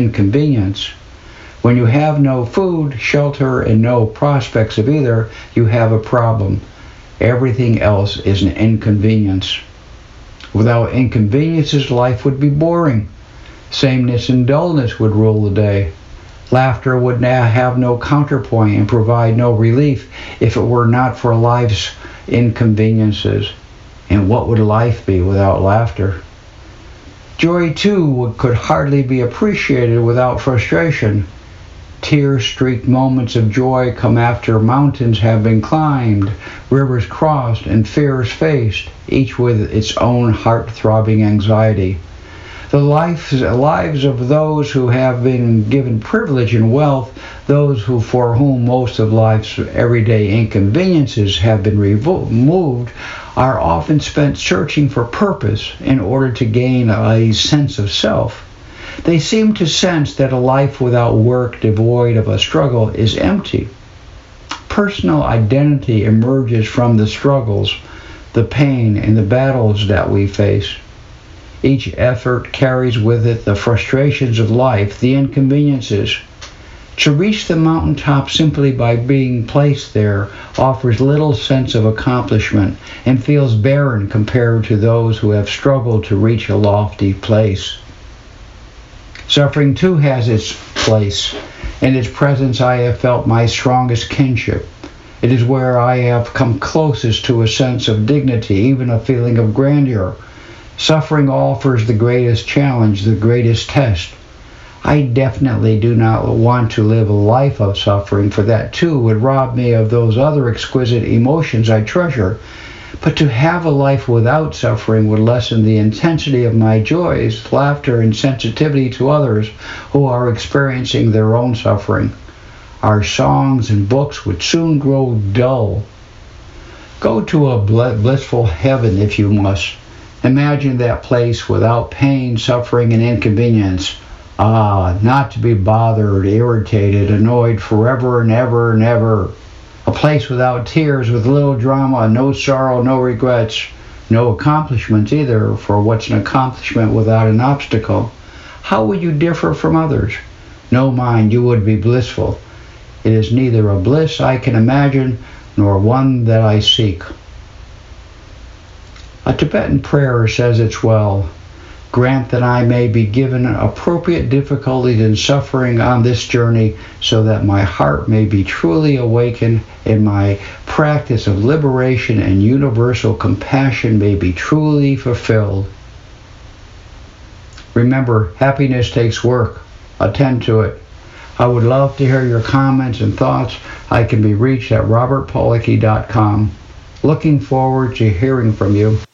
inconvenience. When you have no food, shelter, and no prospects of either, you have a problem. Everything else is an inconvenience. Without inconveniences, life would be boring. Sameness and dullness would rule the day. Laughter would now have no counterpoint and provide no relief if it were not for life's inconveniences. And what would life be without laughter? Joy, too, could hardly be appreciated without frustration. Tear-streaked moments of joy come after mountains have been climbed, rivers crossed, and fears faced, each with its own heart-throbbing anxiety. The lives of those who have been given privilege and wealth, those for whom most of life's everyday inconveniences have been removed, are often spent searching for purpose in order to gain a sense of self. They seem to sense that a life without work, devoid of a struggle, is empty. Personal identity emerges from the struggles, the pain, and the battles that we face. Each effort carries with it the frustrations of life, the inconveniences. To reach the mountaintop simply by being placed there offers little sense of accomplishment and feels barren compared to those who have struggled to reach a lofty place. Suffering too has its place. In its presence I have felt my strongest kinship. It is where I have come closest to a sense of dignity, even a feeling of grandeur. Suffering offers the greatest challenge, the greatest test. I definitely do not want to live a life of suffering, for that too would rob me of those other exquisite emotions I treasure. But to have a life without suffering would lessen the intensity of my joys, laughter, and sensitivity to others who are experiencing their own suffering. Our songs and books would soon grow dull. Go to a blissful heaven if you must. Imagine that place without pain, suffering, and inconvenience. Not to be bothered, irritated, annoyed forever and ever and ever. A place without tears, with little drama, no sorrow, no regrets, no accomplishments either, for what's an accomplishment without an obstacle? How would you differ from others? No, mind, you would be blissful. It is neither a bliss I can imagine, nor one that I seek. A Tibetan prayer says it's well. Grant that I may be given appropriate difficulties and suffering on this journey, so that my heart may be truly awakened and my practice of liberation and universal compassion may be truly fulfilled. Remember, happiness takes work. Attend to it. I would love to hear your comments and thoughts. I can be reached at robertpolicky.com. Looking forward to hearing from you.